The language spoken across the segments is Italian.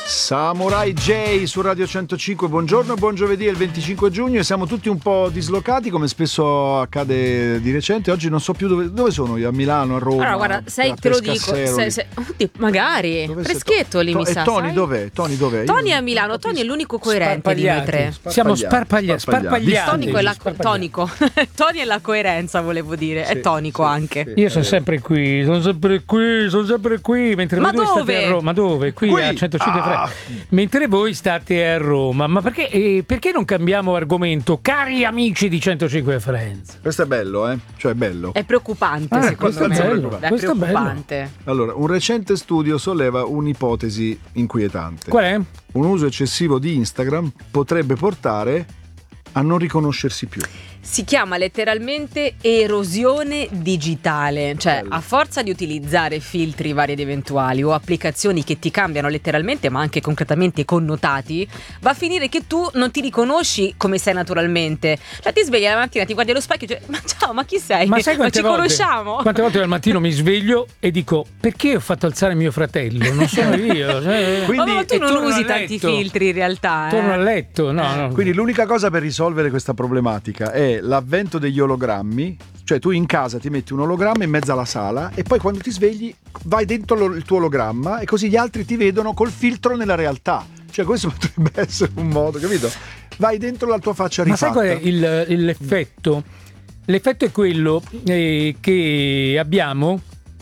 Samurai J su Radio 105, buongiorno, buon giovedì, è il 25 giugno e siamo tutti un po' dislocati come spesso accade di recente. Oggi non so più dove sono io, a Milano, a Roma. Allora guarda, sai, te lo dico, magari dove freschetto lì mi sa. Tony dov'è? Tony è a Milano, Tony è l'unico coerente di noi tre. Siamo sparpagliati. Tony è la coerenza, volevo dire, è tonico anche. Io sono sempre qui, mentre voi due state a Roma. Dove? Qui a 105 mentre voi state a Roma. Ma perché non cambiamo argomento, cari amici di 105 Friends? Questo è bello, cioè è bello. È preoccupante, secondo me. È preoccupante. Allora, un recente studio solleva un'ipotesi inquietante. Qual è? Un uso eccessivo di Instagram potrebbe portare a non riconoscersi più. Si chiama letteralmente erosione digitale, cioè Bello. A forza di utilizzare filtri vari ed eventuali o applicazioni che ti cambiano letteralmente ma anche concretamente i connotati, va a finire che tu non ti riconosci come sei naturalmente. Cioè ti svegli la mattina, ti guardi allo specchio e dici: ma ciao, ma chi sei? Ma sai quante volte, conosciamo? Quante volte al mattino mi sveglio e dico: perché ho fatto alzare mio fratello? Non sono io. Quindi, ma tu non usi tanti filtri in realtà. Torno a letto, no. Quindi l'unica cosa per risolvere questa problematica è l'avvento degli ologrammi. Cioè tu in casa ti metti un ologramma in mezzo alla sala e poi quando ti svegli vai dentro il tuo ologramma e così gli altri ti vedono col filtro nella realtà. Cioè questo potrebbe essere un modo, capito? Vai dentro la tua faccia rifatta. Ma sai qual è l'effetto? L'effetto è quello che abbiamo,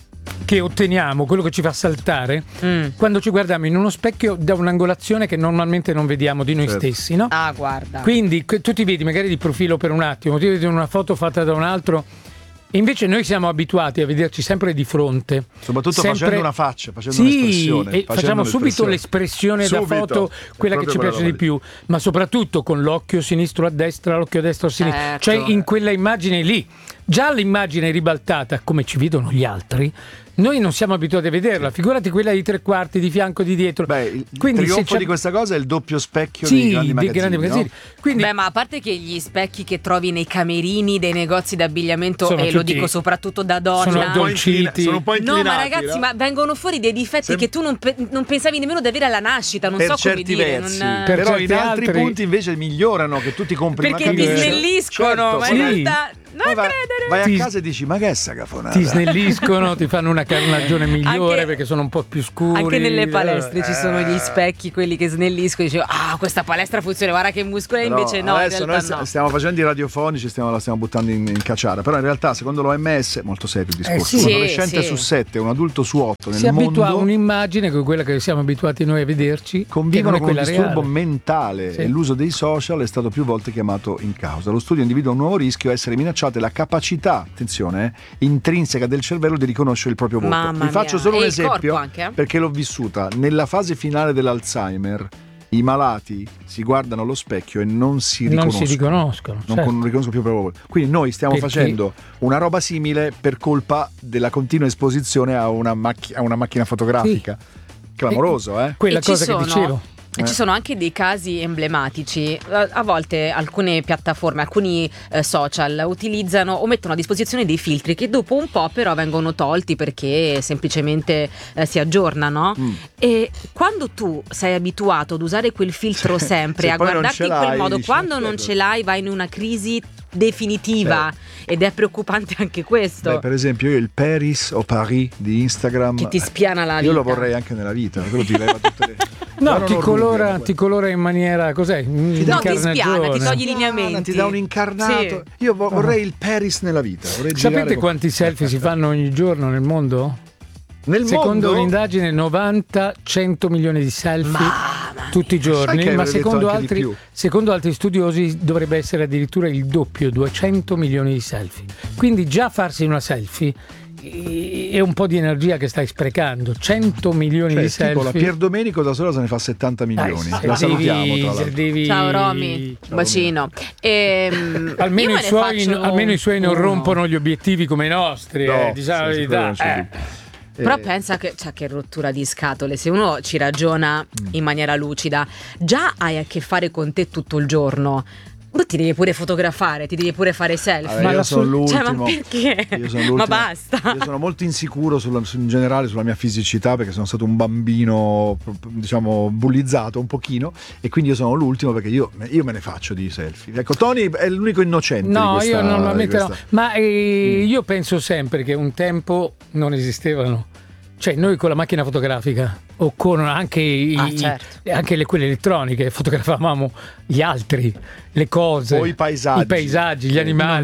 che otteniamo, quello che ci fa saltare quando ci guardiamo in uno specchio da un'angolazione che normalmente non vediamo di noi stessi, no? Ah, guarda. Quindi tu ti vedi magari di profilo per un attimo, ti vedi una foto fatta da un altro. E invece noi siamo abituati a vederci sempre di fronte, soprattutto facendo una faccia, facendo un'espressione. E facciamo subito l'espressione da foto, quella che ci piace di più, ma soprattutto con l'occhio sinistro a destra, l'occhio destro a sinistra, cioè in quella immagine lì. Già l'immagine ribaltata, come ci vedono gli altri, noi non siamo abituati a vederla, figurati quella di tre quarti, di fianco, di dietro. Il trionfo di questa cosa è il doppio specchio dei grandi magazzini. No? Quindi, ma a parte che gli specchi che trovi nei camerini dei negozi d'abbigliamento, e lo dico soprattutto da donna, sono addolciti. Sono un po' inclinati. No, ma ragazzi, ma vengono fuori dei difetti che tu non pensavi nemmeno di avere alla nascita, non so come dire. Però in altri punti invece migliorano, che tu ti compri perché ti snelliscono, ma in realtà non credere. Vai a casa e dici: ma che è sta cafonata? Ti snelliscono, ti fanno una carnagione migliore perché sono un po' più scuri. Anche nelle palestre ci sono gli specchi, quelli che snelliscono, dicevo: questa palestra funziona, guarda che muscoli. Invece no, adesso in realtà noi stiamo facendo i radiofonici, la stiamo buttando in cacciara, però in realtà secondo l'OMS, molto serio il discorso, un adolescente su 7, un adulto su 8 nel mondo si abitua a un'immagine con quella che siamo abituati noi a vederci, convivono con un disturbo reale. Mentale e l'uso dei social è stato più volte chiamato in causa. Lo studio individua un nuovo rischio: essere minacciate la capacità, attenzione, intrinseca del cervello di riconoscere il proprio volto. Vi faccio solo un esempio perché l'ho vissuta nella fase finale dell'Alzheimer. I malati si guardano allo specchio e non si riconoscono. Non riconoscono più il proprio volto. Quindi noi stiamo facendo una roba simile per colpa della continua esposizione a una macchina fotografica. Clamoroso, Quella cosa che dicevo. Ci sono anche dei casi emblematici. A volte alcune piattaforme, alcuni social utilizzano o mettono a disposizione dei filtri che dopo un po' però vengono tolti perché semplicemente si aggiornano. E quando tu sei abituato ad usare quel filtro sempre, a guardarti in quel modo, quando non ce l'hai vai in una crisi definitiva ed è preoccupante anche questo. Per esempio io il Paris o Paris di Instagram che ti spiana la vita. Io lo vorrei anche nella vita, quello ti leva tutte le no, ti colora in maniera cos'è? Ti spiana, ti togli i lineamenti, ti dà un incarnato. Io vorrei il Paris nella vita. Sapete quanti selfie si fanno ogni giorno nel mondo? Secondo un'indagine 90-100 milioni di selfie tutti i giorni, ma secondo altri studiosi dovrebbe essere addirittura il doppio, 200 milioni di selfie. Quindi già farsi una selfie è un po' di energia che stai sprecando. 100 milioni di selfie. La Pier Domenico da sola se ne fa 70 milioni. La salutiamo tra l'altro. Ciao Romy, bacino. Almeno i suoi non rompono gli obiettivi come i nostri. Diciamo la verità. Però pensa che rottura di scatole, se uno ci ragiona in maniera lucida, già hai a che fare con te tutto il giorno. ti devi pure fotografare, ti devi pure fare selfie. Io sono l'ultimo. Cioè, ma perché? Io sono l'ultimo. Ma basta. Io sono molto insicuro in generale sulla mia fisicità, perché sono stato un bambino, diciamo, bullizzato un pochino, e quindi io sono l'ultimo, perché io me ne faccio di selfie. Ecco, Tony è l'unico innocente. No, di questa, io normalmente no. Ma io penso sempre che un tempo non esistevano. Cioè, noi con la macchina fotografica o con anche anche quelle elettroniche fotografavamo gli altri, le cose, o i paesaggi, gli animali,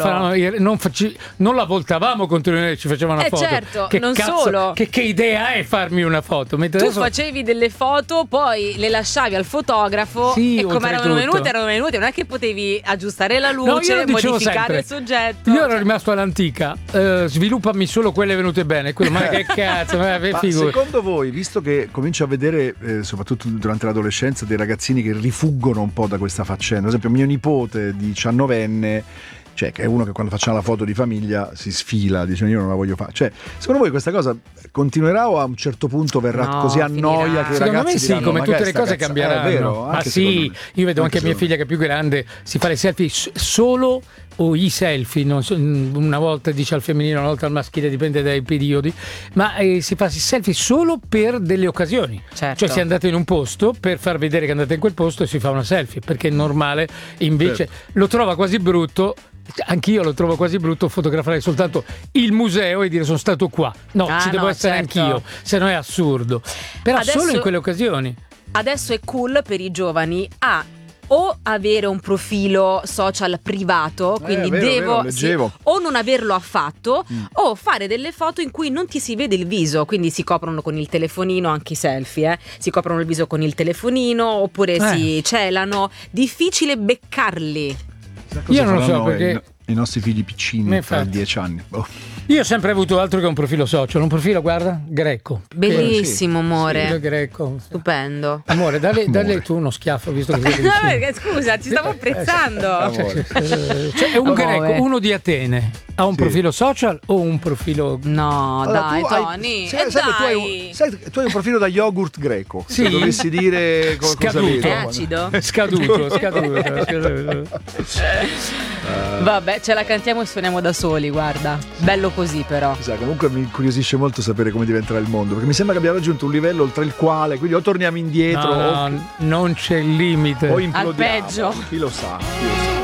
non la voltavamo contro noi, ci facevamo una foto. Certo, che non cazzo, solo. Che idea è farmi una foto? Tu facevi delle foto, poi le lasciavi al fotografo, e come erano venute, non è che potevi aggiustare la luce, modificare il soggetto. Io ero rimasto all'antica, sviluppami solo quelle venute bene, ma che cazzo, ma secondo voi, visto che comincio a vedere soprattutto durante l'adolescenza dei ragazzini che rifuggono un po' da questa faccenda, ad esempio mio nipote 19enne, cioè che è uno che quando facciamo la foto di famiglia si sfila, dice io non la voglio fare, cioè secondo voi questa cosa continuerà o a un certo punto verrà così a noia che i ragazzi diranno, come tutte le cose cambieranno? Vero? Ma sì, io vedo anche mia figlia che è più grande, si fa le selfie solo o i selfie, non so, una volta dice al femminile, una volta al maschile, dipende dai periodi, ma si fa i selfie solo per delle occasioni. Certo. Cioè, se andate in un posto per far vedere che andate in quel posto, si fa una selfie, perché è normale, invece lo trova quasi brutto. Anch'io lo trovo quasi brutto fotografare soltanto il museo e dire sono stato qua. Ci devo essere anch'io, se no è assurdo. Però adesso, solo in quelle occasioni. Adesso è cool per i giovani o avere un profilo social privato, quindi vero, o non averlo affatto, o fare delle foto in cui non ti si vede il viso, quindi si coprono con il telefonino, anche i selfie, si coprono il viso con il telefonino, oppure si celano, difficile beccarli. Io non lo so, perché i nostri figli piccini tra 10 anni. Io ho sempre avuto altro che un profilo social, un profilo, guarda, greco. Bellissimo, amore. Sì, greco. Stupendo. Amore, dalle tu uno schiaffo, visto che sei no, perché scusa, ci stavo apprezzando. Cioè, è un greco, uno di Atene. Ha un profilo social o un profilo... No, allora, dai, Tony. Tu hai un profilo da yogurt greco. Sì. Se dovessi dire scaduto. È acido? Scaduto. Vabbè, ce la cantiamo e suoniamo da soli, guarda. Bello così, però. Comunque mi incuriosisce molto sapere come diventerà il mondo, perché mi sembra che abbiamo raggiunto un livello oltre il quale, quindi o torniamo indietro non c'è limite. O implodiamo. Al peggio. Chi lo sa.